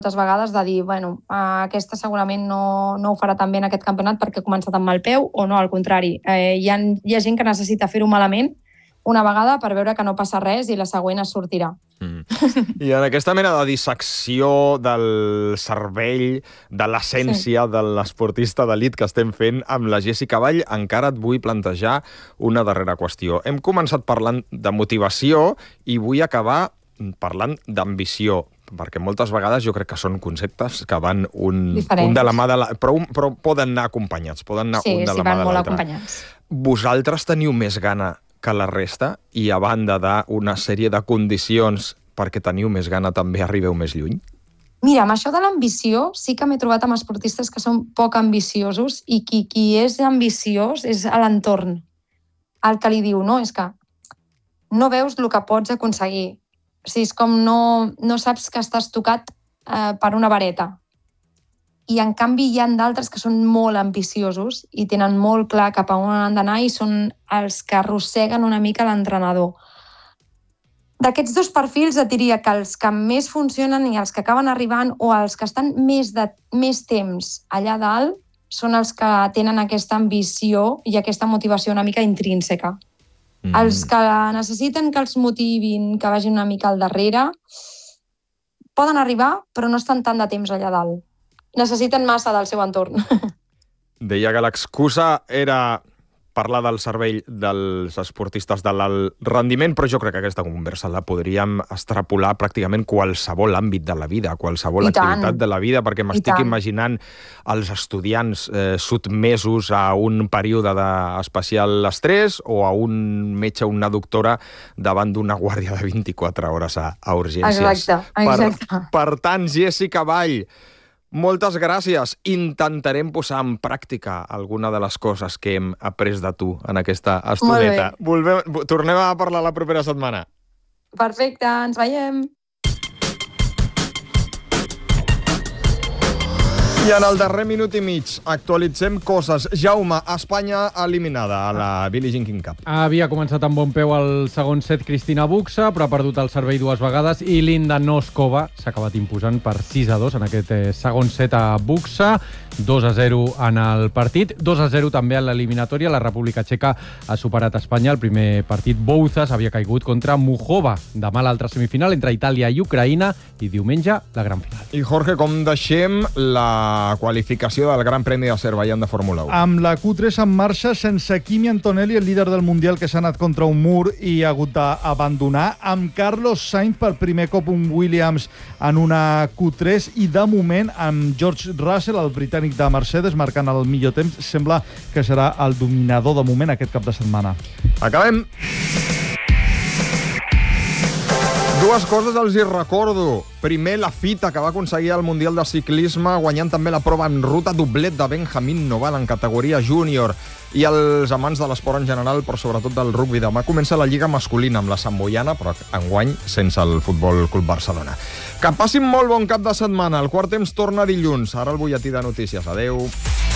moltes vegades de dir, bueno, aquesta segurament no ho farà tan bé en aquest campionat perquè ha començat amb mal peu, o no, al contrari. Hi ha gent que necessita fer-ho malament una vegada per veure que no passa res i la següent es sortirà. I en aquesta mena de dissecció del cervell, de l'essència de l'esportista d'elit que estem fent amb la Jéssica Vall, encara et vull plantejar una darrera qüestió. Hem començat parlant de motivació i vull acabar parlant d'ambició, perquè moltes vegades jo crec que són conceptes que van un de la mà de però poden anar acompanyats, poden anar un de la mà de l'altre. Vosaltres teniu més gana que la resta i a banda d'una sèrie de condicions perquè teniu més gana també arribeu més lluny? Mira, amb això de l'ambició sí que m'he trobat amb esportistes que són poc ambiciosos i qui és ambiciós és a l'entorn. El que li diu, no, és que no veus el que pots aconseguir. O sigui, és com no saps que estàs tocat per una vareta. I en canvi hi ha d'altres que són molt ambiciosos i tenen molt clar cap a on han d'anar i són els que arrosseguen una mica l'entrenador. D'aquests dos perfils et diria que els que més funcionen i els que acaben arribant o els que estan més temps allà dalt són els que tenen aquesta ambició i aquesta motivació una mica intrínseca. Els que necessiten que els motivin, que vagin una mica al darrere, poden arribar però no estan tant de temps allà dalt. Necessiten massa del seu entorn. Deia que l'excusa era parlar del cervell dels esportistes de l'alt rendiment, però jo crec que aquesta conversa la podríem extrapolar pràcticament qualsevol àmbit de la vida, qualsevol activitat de la vida, perquè m'estic imaginant els estudiants sotmesos a un període d'especial estrès o a un metge o una doctora davant d'una guàrdia de 24 hores a urgències. Exacte. Per tant, Jéssica Vall, moltes gràcies. Intentarem posar en pràctica alguna de les coses que hem après de tu en aquesta estoneta. Tornem a parlar la propera setmana. Perfecte, ens veiem. I en el darrer minut i mig actualitzem coses. Jaume, Espanya eliminada a la Billie Jean King Cup. Havia començat amb bon peu el segon set Cristina Buxa, però ha perdut el servei dues vegades i Linda Noskova s'ha acabat imposant per 6-2 en aquest segon set a Buxa. 2-0 en el partit, 2-0 també en l'eliminatòria. La República Txeca ha superat Espanya. El primer partit Bouzas havia caigut contra Muchova. Demà l'altra semifinal entre Itàlia i Ucraïna i diumenge la gran final. I Jorge, com deixem la qualificació del Gran Premi d'Azerbaidjan de Fórmula 1? Amb la Q3 en marxa, sense Kimi Antonelli, el líder del Mundial, que s'ha anat contra un mur i ha hagut d'abandonar, amb Carlos Sainz per primer cop un Williams en una Q3 i de moment amb George Russell, el britànic de Mercedes, marcant el millor temps. Sembla que serà el dominador de moment aquest cap de setmana. Acabem. Dues coses els hi recordo. Primer, la fita que va aconseguir el Mundial de Ciclisme, guanyant també la prova en ruta, doblet de Benjamín Noval en categoria júnior. I els amants de l'esport en general, però sobretot del rugbi. Demà comença la Lliga masculina amb la Santboiana, però enguany sense el Futbol Club Barcelona. Que passin molt bon cap de setmana. El quart temps torna dilluns. Ara el butlletí de notícies. Adeu.